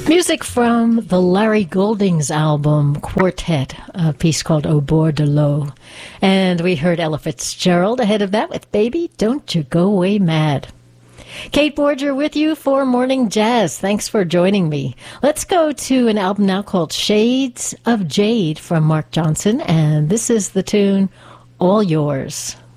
Music from the Larry Goldings album Quartet, a piece called Au Bord de l'Eau. And we heard Ella Fitzgerald ahead of that with Baby, Don't You Go Away Mad. Kate Borger with you for Morning Jazz. Thanks for joining me. Let's go to an album now called Shades of Jade from Mark Johnson, and this is the tune All Yours.